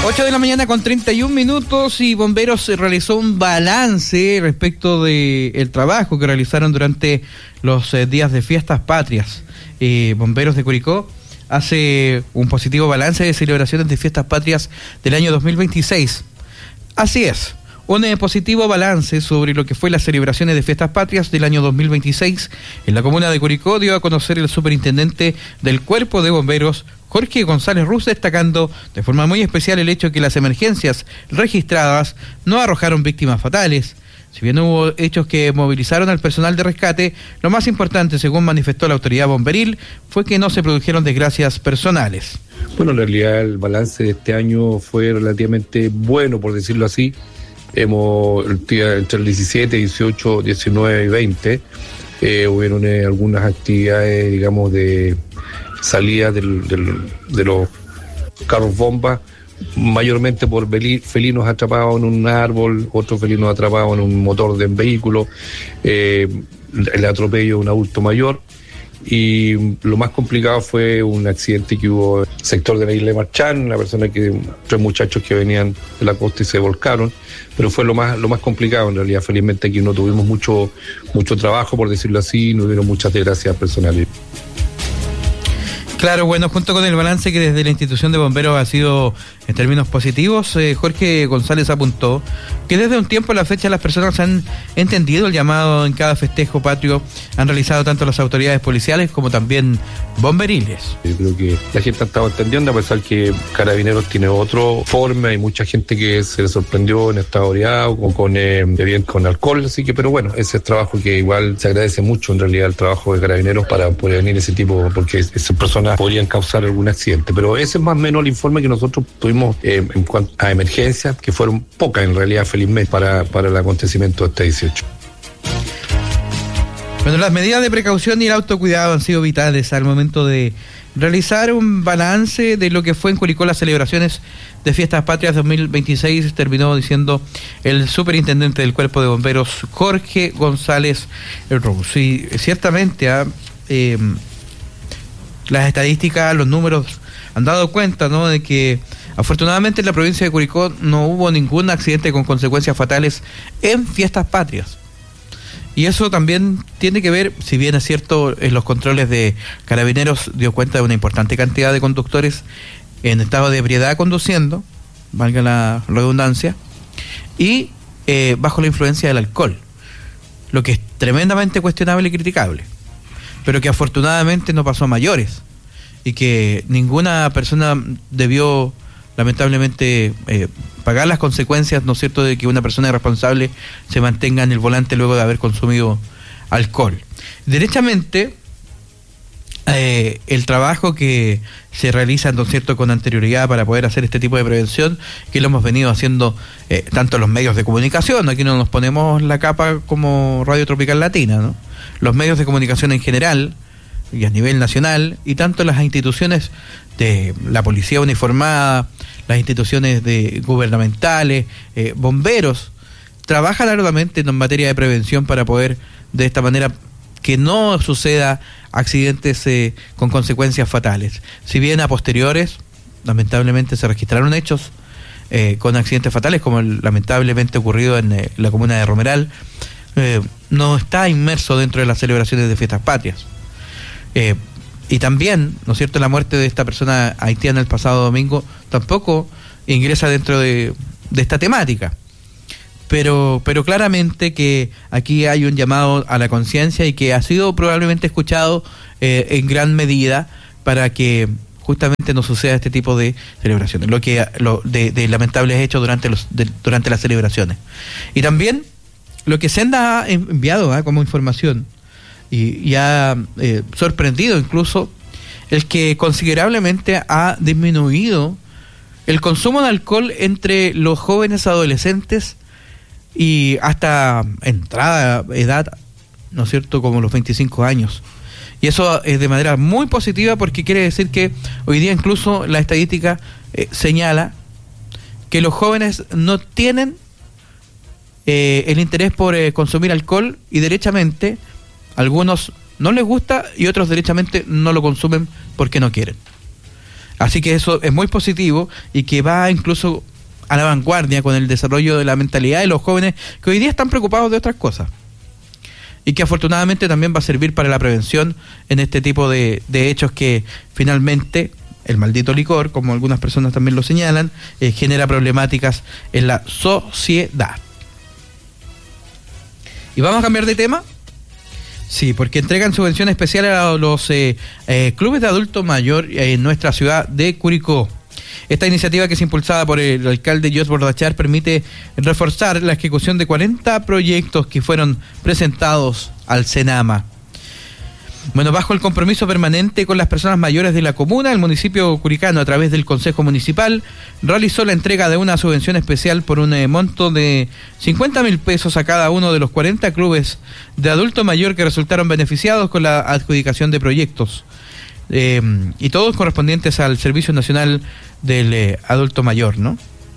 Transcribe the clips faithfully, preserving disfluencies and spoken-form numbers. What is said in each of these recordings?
ocho de la mañana con treinta y un minutos y Bomberos realizó un balance respecto del trabajo que realizaron durante los eh, días de fiestas patrias. Eh, Bomberos de Curicó hace un positivo balance de celebraciones de fiestas patrias del año dos mil veintiséis. Así es, un eh, positivo balance sobre lo que fue las celebraciones de fiestas patrias del año dos mil veintiséis en la comuna de Curicó dio a conocer el superintendente del Cuerpo de Bomberos, Jorge González Ruz, destacando de forma muy especial el hecho de que las emergencias registradas no arrojaron víctimas fatales. Si bien hubo hechos que movilizaron al personal de rescate, lo más importante, según manifestó la autoridad bomberil, fue que no se produjeron desgracias personales. Bueno, en realidad el balance de este año fue relativamente bueno, por decirlo así. Hemos, entre el diecisiete, dieciocho, diecinueve y veinte, eh, hubieron eh, algunas actividades, digamos, de salida del, del, de los carros bomba, mayormente por felinos atrapados en un árbol, otros felinos atrapados en un motor de un vehículo, eh, el atropello de un adulto mayor, y lo más complicado fue un accidente que hubo en el sector de la isla de Marchán, una persona que, tres muchachos que venían de la costa y se volcaron, pero fue lo más lo más complicado en realidad. Felizmente aquí no tuvimos mucho mucho trabajo, por decirlo así, no hubieron muchas desgracias personales. Claro, bueno, junto con el balance que desde la institución de bomberos ha sido en términos positivos, eh, Jorge González apuntó que desde un tiempo a la fecha las personas han entendido el llamado en cada festejo patrio, han realizado tanto las autoridades policiales como también bomberiles. Yo creo que la gente ha estado entendiendo, a pesar que Carabineros tiene otro forma, hay mucha gente que se le sorprendió en estado oreado o con, eh, bien, con alcohol, así que, pero bueno, ese es trabajo que igual se agradece mucho en realidad, el trabajo de Carabineros para prevenir ese tipo, porque esas personas podrían causar algún accidente, pero ese es más o menos el informe que nosotros tuvimos eh, en cuanto a emergencias, que fueron pocas en realidad, felizmente, para, para el acontecimiento de este dieciocho. Bueno, las medidas de precaución y el autocuidado han sido vitales al momento de realizar un balance de lo que fue en Curicó las celebraciones de Fiestas Patrias dos mil veintiséis, terminó diciendo el superintendente del Cuerpo de Bomberos, Jorge González Ruz. Y ciertamente, ¿eh? eh las estadísticas, los números han dado cuenta, ¿no?, de que afortunadamente en la provincia de Curicó no hubo ningún accidente con consecuencias fatales en fiestas patrias. Y eso también tiene que ver, si bien es cierto, en los controles de Carabineros dio cuenta de una importante cantidad de conductores en estado de ebriedad conduciendo, valga la redundancia, y eh, bajo la influencia del alcohol, lo que es tremendamente cuestionable y criticable, pero que afortunadamente no pasó a mayores y que ninguna persona debió lamentablemente eh, pagar las consecuencias, ¿no es cierto?, de que una persona irresponsable se mantenga en el volante luego de haber consumido alcohol. Derechamente, eh, el trabajo que se realiza, ¿no es cierto?, con anterioridad para poder hacer este tipo de prevención, que lo hemos venido haciendo eh, tanto los medios de comunicación, aquí no nos ponemos la capa como Radio Tropical Latina, ¿no?, los medios de comunicación en general y a nivel nacional, y tanto las instituciones de la policía uniformada, las instituciones de gubernamentales, eh, bomberos, trabajan arduamente en materia de prevención para poder, de esta manera, que no suceda accidentes eh, con consecuencias fatales. Si bien a posteriores, lamentablemente se registraron hechos eh, con accidentes fatales, como el lamentablemente ocurrido en eh, la comuna de Romeral, Eh, no está inmerso dentro de las celebraciones de fiestas patrias. Eh, y también, ¿no es cierto?, la muerte de esta persona haitiana el pasado domingo tampoco ingresa dentro de, de esta temática. Pero, pero claramente que aquí hay un llamado a la conciencia y que ha sido probablemente escuchado eh, en gran medida para que justamente no suceda este tipo de celebraciones, lo que lo de, de lamentables hechos durante los de, durante las celebraciones. Y también lo que Senda ha enviado ¿eh? como información y, y ha eh, sorprendido incluso el que considerablemente ha disminuido el consumo de alcohol entre los jóvenes adolescentes y hasta entrada edad, ¿no es cierto?, como los veinticinco años. Y eso es de manera muy positiva, porque quiere decir que hoy día incluso la estadística eh, señala que los jóvenes no tienen Eh, el interés por eh, consumir alcohol, y derechamente algunos no les gusta y otros derechamente no lo consumen porque no quieren. Así que eso es muy positivo y que va incluso a la vanguardia con el desarrollo de la mentalidad de los jóvenes que hoy día están preocupados de otras cosas. Y que afortunadamente también va a servir para la prevención en este tipo de, de hechos que finalmente el maldito licor, como algunas personas también lo señalan, eh, genera problemáticas en la sociedad. ¿Y vamos a cambiar de tema? Sí, porque entregan subvención especial a los eh, eh, clubes de adulto mayor en nuestra ciudad de Curicó. Esta iniciativa, que es impulsada por el alcalde Jos Bordachar, permite reforzar la ejecución de cuarenta proyectos que fueron presentados al Senama. Bueno, bajo el compromiso permanente con las personas mayores de la comuna, el municipio curicano, a través del Consejo Municipal, realizó la entrega de una subvención especial por un eh, monto de cincuenta mil pesos a cada uno de los cuarenta clubes de adulto mayor que resultaron beneficiados con la adjudicación de proyectos. Eh, y todos correspondientes al Servicio Nacional del eh, Adulto Mayor, ¿no?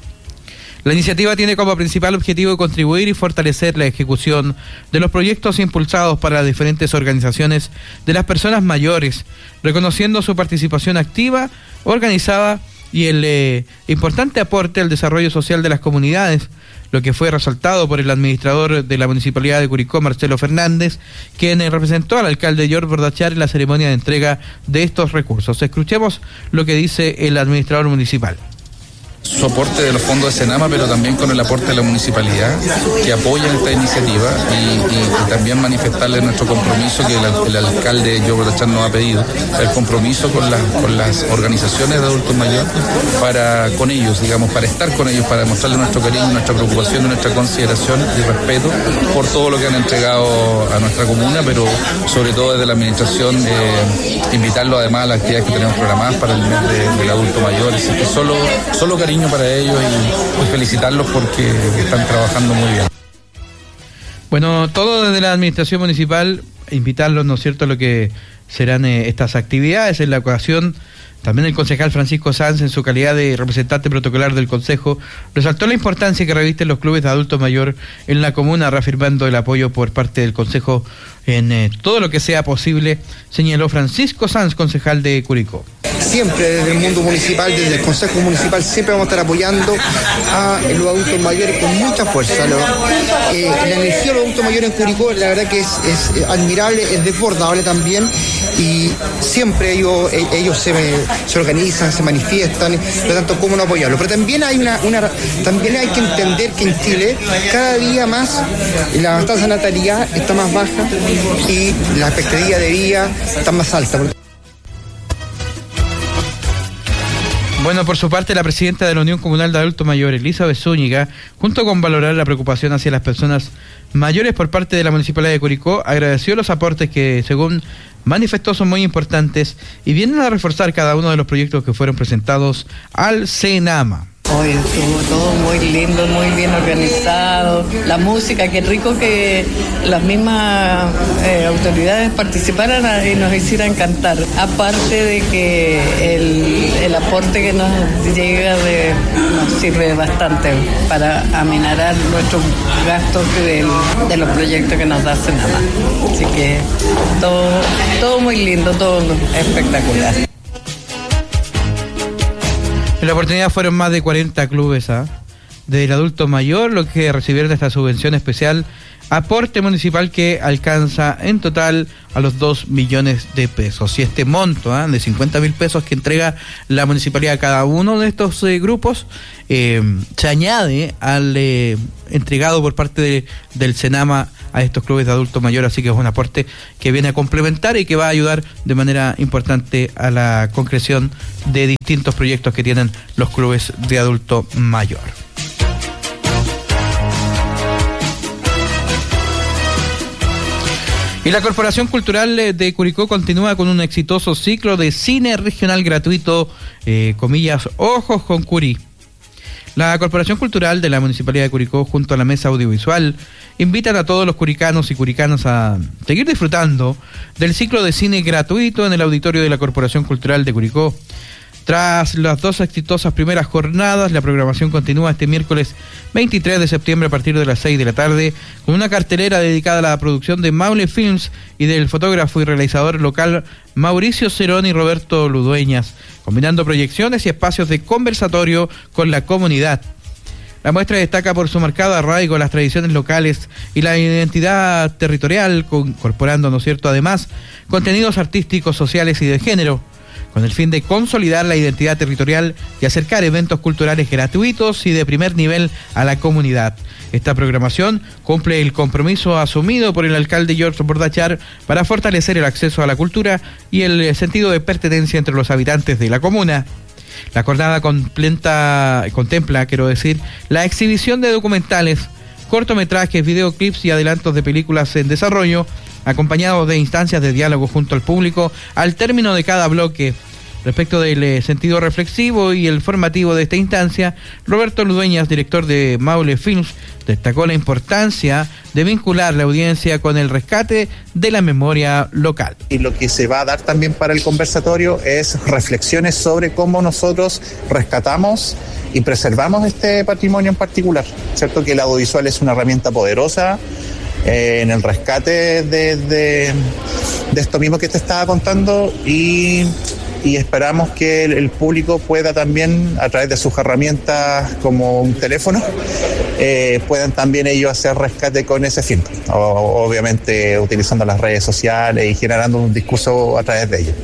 La iniciativa tiene como principal objetivo contribuir y fortalecer la ejecución de los proyectos impulsados para las diferentes organizaciones de las personas mayores, reconociendo su participación activa, organizada y el eh, importante aporte al desarrollo social de las comunidades, lo que fue resaltado por el administrador de la Municipalidad de Curicó, Marcelo Fernández, quien eh, representó al alcalde Jos Bordachar en la ceremonia de entrega de estos recursos. Escuchemos lo que dice el administrador municipal. Soporte de los fondos de Senama, pero también con el aporte de la municipalidad que apoya esta iniciativa y, y, y también manifestarle nuestro compromiso que el, el alcalde Jos Bordachar nos ha pedido, el compromiso con, la, con las organizaciones de adultos mayores para con ellos, digamos, para estar con ellos, para mostrarles nuestro cariño, nuestra preocupación, nuestra consideración y respeto por todo lo que han entregado a nuestra comuna, pero sobre todo desde la administración eh, invitarlos además a las actividades que tenemos programadas para el mes de, del adulto mayor, así que solo, solo cariño para ellos y, y felicitarlos porque están trabajando muy bien. Bueno, todo desde la administración municipal, invitarlos, ¿no es cierto?, a lo que serán eh, estas actividades. En la ocasión, también el concejal Francisco Sanz, en su calidad de representante protocolar del Consejo, resaltó la importancia que revisten los clubes de adulto mayor en la comuna, reafirmando el apoyo por parte del Consejo en eh, todo lo que sea posible, señaló Francisco Sanz, concejal de Curicó. Siempre desde el mundo municipal, desde el Consejo Municipal, siempre vamos a estar apoyando a los adultos mayores con mucha fuerza. Lo, eh, la energía de los adultos mayores en Curicó, la verdad que es, es admirable, es desbordable también, y siempre ellos, ellos se, se organizan, se manifiestan, por lo tanto, cómo no apoyarlo. Pero también hay una, una también hay que entender que en Chile cada día más la tasa de natalidad está más baja y la expectativa de vida está más alta. Bueno, por su parte, la presidenta de la Unión Comunal de Adultos Mayores, Elizabeth Zúñiga, junto con valorar la preocupación hacia las personas mayores por parte de la Municipalidad de Curicó, agradeció los aportes que, según manifestó, son muy importantes y vienen a reforzar cada uno de los proyectos que fueron presentados al Senama. Hoy estuvo todo muy lindo, muy bien organizado. La música, qué rico que las mismas eh, autoridades participaran y nos hicieran cantar. Aparte de que el, el aporte que nos llega de, nos sirve bastante para aminorar nuestros gastos de, de los proyectos que nos da Senama. Así que todo, todo muy lindo, todo espectacular. En la oportunidad fueron más de cuarenta clubes ¿eh? del adulto mayor los que recibieron esta subvención especial, aporte municipal que alcanza en total a los dos millones de pesos. Y este monto ¿eh? de cincuenta mil pesos que entrega la municipalidad a cada uno de estos eh, grupos eh, se añade al eh, entregado por parte de, del Senama a estos clubes de adulto mayor, así que es un aporte que viene a complementar y que va a ayudar de manera importante a la concreción de distintos proyectos que tienen los clubes de adulto mayor. Y la Corporación Cultural de Curicó continúa con un exitoso ciclo de cine regional gratuito, eh, comillas, Ojos con Curi. La Corporación Cultural de la Municipalidad de Curicó, junto a la Mesa Audiovisual, invitan a todos los curicanos y curicanas a seguir disfrutando del ciclo de cine gratuito en el auditorio de la Corporación Cultural de Curicó. Tras las dos exitosas primeras jornadas, la programación continúa este miércoles veintitrés de septiembre a partir de las seis de la tarde, con una cartelera dedicada a la producción de Maule Films y del fotógrafo y realizador local Mauricio Cerón y Roberto Ludueñas, combinando proyecciones y espacios de conversatorio con la comunidad. La muestra destaca por su marcado arraigo a las tradiciones locales y la identidad territorial, incorporando, ¿no es cierto?, además, contenidos artísticos, sociales y de género, con el fin de consolidar la identidad territorial y acercar eventos culturales gratuitos y de primer nivel a la comunidad. Esta programación cumple el compromiso asumido por el alcalde George Bordachar para fortalecer el acceso a la cultura y el sentido de pertenencia entre los habitantes de la comuna. La jornada completa, contempla, quiero decir, la exhibición de documentales, cortometrajes, videoclips y adelantos de películas en desarrollo, acompañados de instancias de diálogo junto al público al término de cada bloque. Respecto del eh, sentido reflexivo y el formativo de esta instancia, Roberto Ludueñas, director de Maule Films, destacó la importancia de vincular la audiencia con el rescate de la memoria local. Y lo que se va a dar también para el conversatorio es reflexiones sobre cómo nosotros rescatamos y preservamos este patrimonio en particular, ¿cierto? Que el audiovisual es una herramienta poderosa eh, en el rescate de, de, de esto mismo que te estaba contando y... y esperamos que el, el público pueda también, a través de sus herramientas como un teléfono, eh, puedan también ellos hacer rescate con ese fin, o, obviamente utilizando las redes sociales y generando un discurso a través de ellos.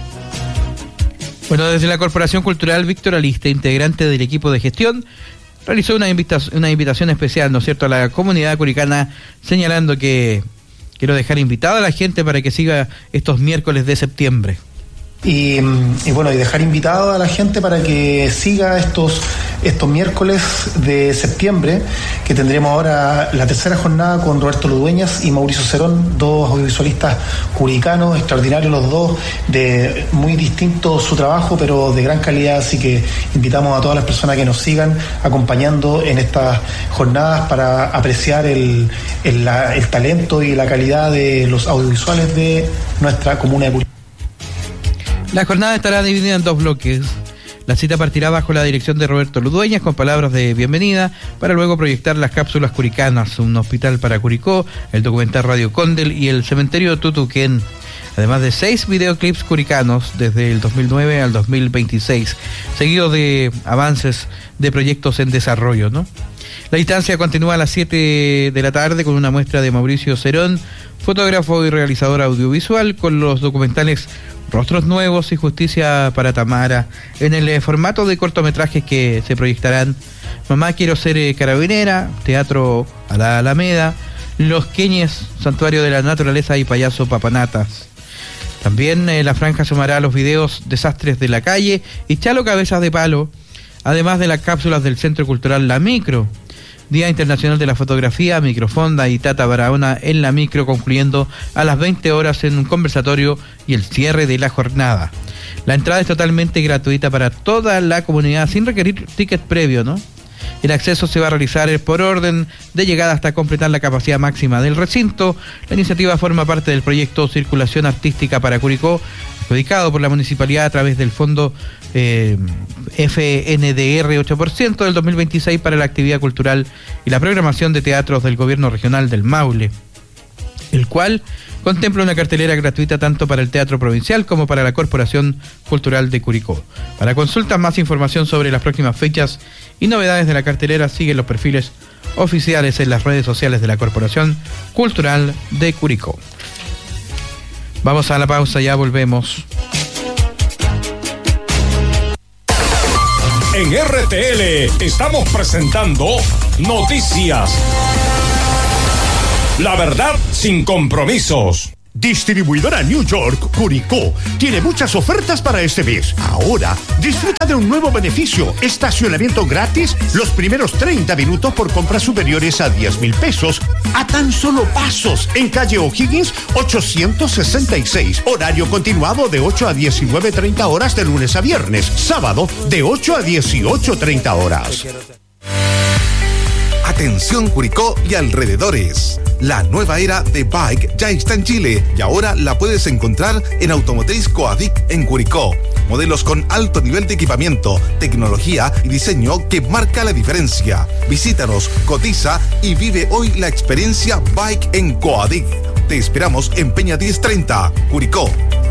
Bueno, desde la Corporación Cultural, Víctor Aliste, integrante del equipo de gestión, realizó una invitación, una invitación especial, ¿no es cierto?, a la comunidad curicana, señalando que quiero dejar invitada a la gente para que siga estos miércoles de septiembre. Y, y bueno, y dejar invitado a la gente para que siga estos, estos miércoles de septiembre, que tendremos ahora la tercera jornada con Roberto Ludueñas y Mauricio Cerón, dos audiovisualistas curicanos, extraordinarios los dos, de muy distinto su trabajo, pero de gran calidad, así que invitamos a todas las personas que nos sigan acompañando en estas jornadas para apreciar el, el, la, el talento y la calidad de los audiovisuales de nuestra comuna de Curicó. La jornada estará dividida en dos bloques. La cita partirá bajo la dirección de Roberto Ludueñas con palabras de bienvenida para luego proyectar las cápsulas curicanas, un hospital para Curicó, el documental Radio Condel y el cementerio Tutuquén, además de seis videoclips curicanos desde el dos mil nueve al dos mil veintiséis, seguido de avances de proyectos en desarrollo, ¿no? La instancia continúa a las siete de la tarde con una muestra de Mauricio Cerón, fotógrafo y realizador audiovisual, con los documentales Rostros Nuevos y Justicia para Tamara, en el eh, formato de cortometrajes que se proyectarán Mamá Quiero Ser eh, Carabinera, Teatro a la Alameda, Los Queñes, Santuario de la Naturaleza y Payaso Papanatas. También eh, la franja sumará los videos Desastres de la Calle y Chalo Cabezas de Palo, además de las cápsulas del Centro Cultural La Micro, Día Internacional de la Fotografía, Microfonda y Tata Barahona en La Micro, concluyendo a las veinte horas en un conversatorio y el cierre de la jornada. La entrada es totalmente gratuita para toda la comunidad, sin requerir ticket previo, ¿no? El acceso se va a realizar por orden de llegada hasta completar la capacidad máxima del recinto. La iniciativa forma parte del proyecto Circulación Artística para Curicó, adjudicado por la municipalidad a través del fondo eh, F N D R ocho por ciento del dos mil veintiséis para la actividad cultural y la programación de teatros del gobierno regional del Maule, el cual contempla una cartelera gratuita tanto para el Teatro Provincial como para la Corporación Cultural de Curicó. Para consultas, más información sobre las próximas fechas y novedades de la cartelera, siguen los perfiles oficiales en las redes sociales de la Corporación Cultural de Curicó. Vamos a la pausa, ya volvemos. En R T L estamos presentando Noticias. La verdad sin compromisos. Distribuidora New York Curicó tiene muchas ofertas para este mes. Ahora disfruta de un nuevo beneficio: estacionamiento gratis los primeros treinta minutos por compras superiores a diez mil pesos a tan solo pasos en calle O'Higgins ochocientos sesenta y seis. Horario continuado de ocho a diecinueve treinta horas de lunes a viernes. Sábado de ocho a dieciocho treinta horas. Atención Curicó y alrededores. La nueva era de Bike ya está en Chile y ahora la puedes encontrar en Automotriz Coadic en Curicó. modelos con alto nivel de equipamiento, tecnología y diseño que marca la diferencia. Visítanos, cotiza y vive hoy la experiencia Bike en Coadic. Te esperamos en Peña diez treinta, Curicó.